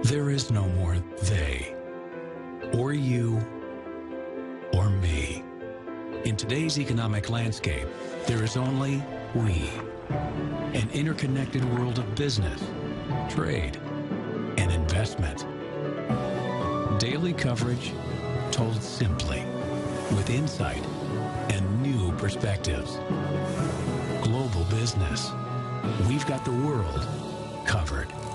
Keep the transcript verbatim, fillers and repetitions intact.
There is no more they, or you, or me. In today's economic landscape, there is only we. An interconnected world of business, trade, and investment. Daily coverage told simply, with insight and new perspectives. Global business. We've got the world covered.